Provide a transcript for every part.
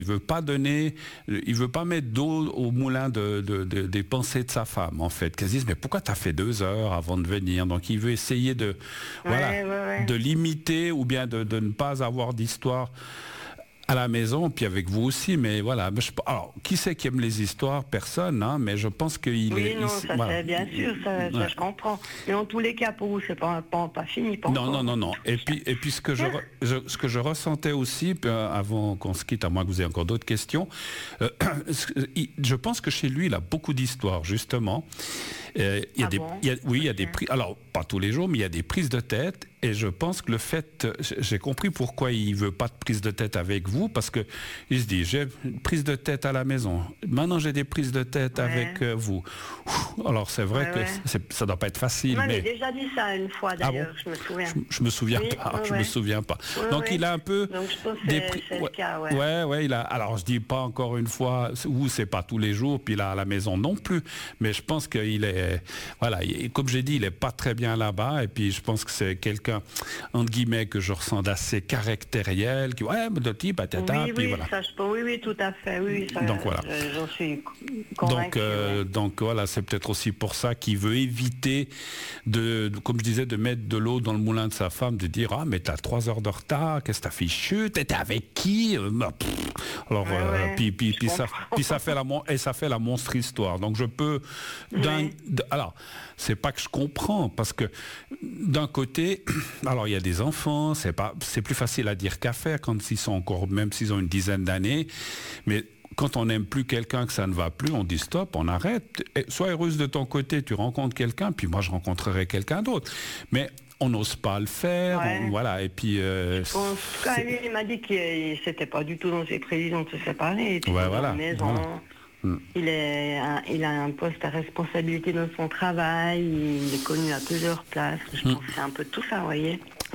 Il veut pas mettre d'eau au moulin des pensées de sa femme, en fait. Qu'elle se dise, mais pourquoi t'as fait 2 heures avant de venir? Donc il veut essayer de limiter ou bien de ne pas avoir d'histoire à la maison, puis avec vous aussi, mais voilà. Alors, qui c'est qui aime les histoires? Personne, hein, mais je pense qu'il est... Oui, non, ça c'est bien sûr, ça je comprends. Mais en tous les cas, pour vous, c'est pas fini. Non. Et puis ce que je ressentais aussi, avant qu'on se quitte, à moins que vous ayez encore d'autres questions, je pense que chez lui, il a beaucoup d'histoires, justement. Il y a des prises, alors pas tous les jours, mais il y a des prises de tête. Et je pense que j'ai compris pourquoi il veut pas de prise de tête avec vous, parce que il se dit, j'ai une prise de tête à la maison. Maintenant, j'ai des prises de tête avec vous. Alors, c'est vrai que ça doit pas être facile. Moi, j'ai déjà dit ça une fois, d'ailleurs, je me souviens. Je me souviens pas, je me souviens pas. Donc, il a un peu... Donc, je pense que c'est le cas, il a... Alors, je dis pas encore une fois, c'est pas tous les jours, puis là, à la maison non plus. Mais je pense qu'il est... Voilà, comme j'ai dit, il est pas très bien là-bas, et puis je pense que c'est quelqu'un, entre guillemets, que je ressens d'assez caractériel, qui de type, puis voilà. Oui, tout à fait, ça, donc voilà. J'en suis convaincu. Donc voilà, c'est peut-être aussi pour ça qu'il veut éviter comme je disais, de mettre de l'eau dans le moulin de sa femme, de dire, mais t'as 3 heures de retard, qu'est-ce que t'as fichu, t'étais avec qui? Alors, puis ça fait la monstre histoire. Donc je peux... Alors, c'est pas que je comprends, parce que d'un côté, alors il y a des enfants, c'est plus facile à dire qu'à faire même s'ils ont une dizaine d'années, mais quand on n'aime plus quelqu'un, que ça ne va plus, on dit stop, on arrête. Et sois heureuse de ton côté, tu rencontres quelqu'un, puis moi je rencontrerai quelqu'un d'autre. Mais on n'ose pas le faire, voilà, et puis... en tout cas, lui, il m'a dit que c'était pas du tout dans ses prévisions de se séparer, il était dans la maison. Il a un poste à responsabilité dans son travail, il est connu à plusieurs places, je pense que c'est un peu tout ça, vous voyez.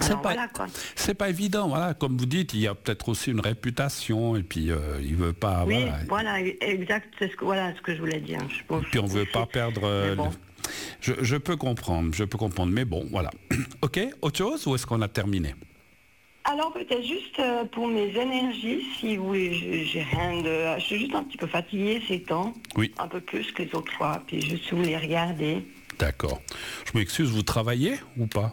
C'est pas évident, voilà, comme vous dites, il y a peut-être aussi une réputation, et puis il veut pas... Voilà, exact, c'est ce que je voulais dire. Puis on veut pas perdre... Je peux comprendre, mais bon, voilà. Ok, autre chose, ou est-ce qu'on a terminé? Alors peut-être juste pour mes énergies, si vous voulez, j'ai rien de... Je suis juste un petit peu fatiguée ces temps, un peu plus que les autres fois, puis juste si vous les regardez. D'accord. Je m'excuse, vous travaillez ou pas?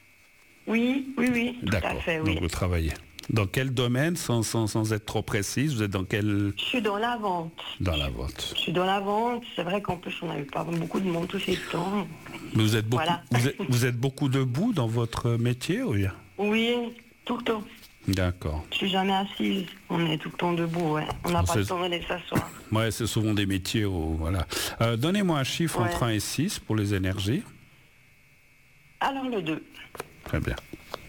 Oui, tout à fait, oui. Donc vous travaillez. Dans quel domaine, sans être trop précise, vous êtes dans quel... Je suis dans la vente. Dans la vente. Je suis dans la vente, c'est vrai qu'en plus on n'a eu pas beaucoup de monde tous ces temps. Mais vous êtes beaucoup, vous êtes beaucoup debout dans votre métier, oui? Oui, tout le temps. D'accord. Je suis jamais assise, on est tout le temps debout, On n'a pas le temps d'aller s'asseoir. Ouais, c'est souvent des métiers où, voilà. Donnez-moi un chiffre entre 1 et 6 pour les énergies. Alors le 2. Très bien.